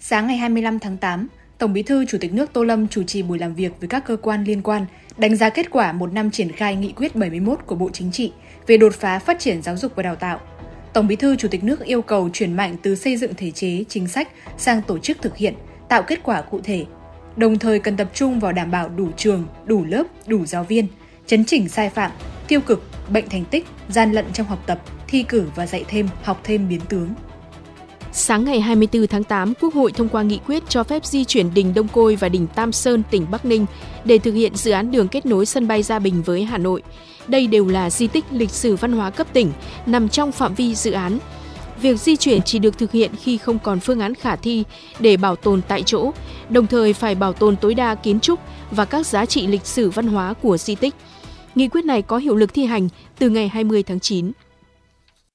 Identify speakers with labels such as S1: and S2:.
S1: Sáng ngày 25 tháng 8, Tổng Bí thư Chủ tịch nước Tô Lâm chủ trì buổi làm việc với các cơ quan liên quan, đánh giá kết quả một năm triển khai Nghị quyết 71 của Bộ Chính trị về đột phá phát triển giáo dục và đào tạo. Tổng Bí thư Chủ tịch nước yêu cầu chuyển mạnh từ xây dựng thể chế, chính sách sang tổ chức thực hiện, tạo kết quả cụ thể. Đồng thời cần tập trung vào đảm bảo đủ trường, đủ lớp, đủ giáo viên, chấn chỉnh sai phạm, tiêu cực, bệnh thành tích, gian lận trong học tập, thi cử và dạy thêm, học thêm biến tướng.
S2: Sáng ngày 24 tháng 8, Quốc hội thông qua nghị quyết cho phép di chuyển đình Đông Côi và đình Tam Sơn, tỉnh Bắc Ninh để thực hiện dự án đường kết nối sân bay Gia Bình với Hà Nội. Đây đều là di tích lịch sử văn hóa cấp tỉnh, nằm trong phạm vi dự án. Việc di chuyển chỉ được thực hiện khi không còn phương án khả thi để bảo tồn tại chỗ, đồng thời phải bảo tồn tối đa kiến trúc và các giá trị lịch sử văn hóa của di tích. Nghị quyết này có hiệu lực thi hành từ ngày 20 tháng 9.